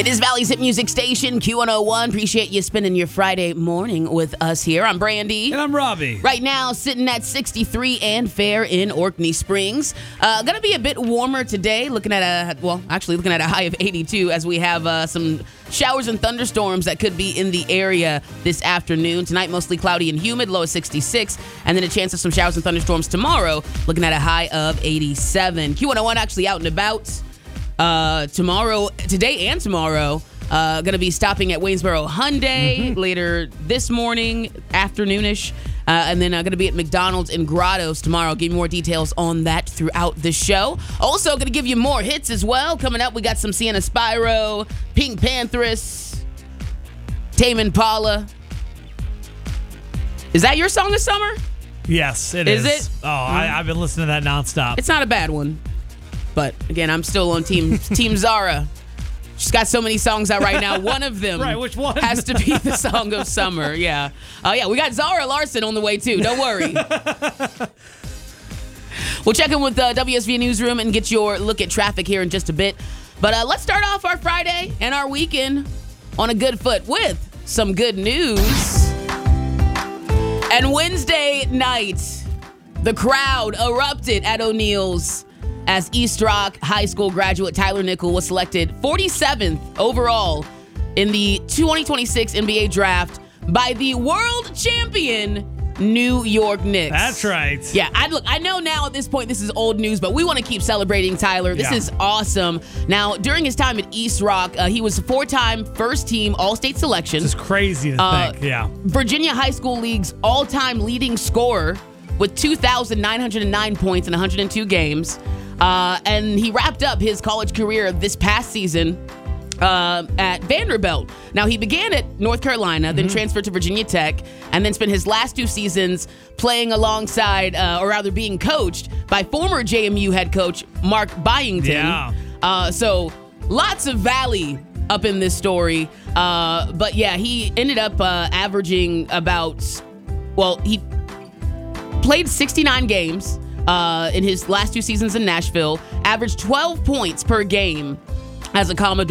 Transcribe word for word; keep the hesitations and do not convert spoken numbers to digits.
It is Valley's Hit Music Station, Q one oh one. Appreciate you spending your Friday morning with us here. I'm Brandy. And I'm Robbie. Right now, sitting at sixty-three and fair in Orkney Springs. Uh, going to be a bit warmer today, looking at a, well, actually looking at a high of eighty-two as we have uh, some showers and thunderstorms that could be in the area this afternoon. Tonight, mostly cloudy and humid, low of sixty-six. And then a chance of some showers and thunderstorms tomorrow, looking at a high of eighty-seven. Q one oh one actually out and about. Uh, tomorrow, today and tomorrow, uh, going to be stopping at Waynesboro Hyundai mm-hmm. later this morning, afternoonish, uh, and then uh, going to be at McDonald's in Grottoes tomorrow. I'll give you more details on that throughout the show. Also, going to give you more hits as well. Coming up, we got some Sienna Spyro, Pink Panthers, Tame Impala. Is that your song of summer? Yes, it is. Is it? Oh, mm-hmm. I, I've been listening to that nonstop. It's not a bad one. But, again, I'm still on Team Team Zara. She's got so many songs out right now. One of them right, which one? has to be the song of summer. Yeah. Oh, uh, yeah, we got Zara Larson on the way, too. Don't worry. We'll check in with the W S V Newsroom and get your look at traffic here in just a bit. But uh, let's start off our Friday and our weekend on a good foot with some good news. And Wednesday night, the crowd erupted at O'Neill's as East Rock High School graduate Tyler Nickel was selected forty-seventh overall in the twenty twenty-six N B A draft by the world champion New York Knicks. That's right. Yeah, I look. I know now at this point this is old news, but we want to keep celebrating Tyler. This yeah. is awesome. Now, during his time at East Rock, uh, he was a four-time first-team All-State selection. It's crazy to uh, think. Yeah. Virginia High School League's all-time leading scorer with two thousand nine hundred nine points in one hundred two games. Uh, and he wrapped up his college career this past season uh, at Vanderbilt. Now, he began at North Carolina, mm-hmm. then transferred to Virginia Tech, and then spent his last two seasons playing alongside, uh, or rather being coached by former J M U head coach Mark Byington. Yeah. Uh, so, lots of Valley up in this story. Uh, but, yeah, he ended up uh, averaging about, well, he played sixty-nine games. Uh, in his last two seasons in Nashville, averaged twelve points per game as a Commodore.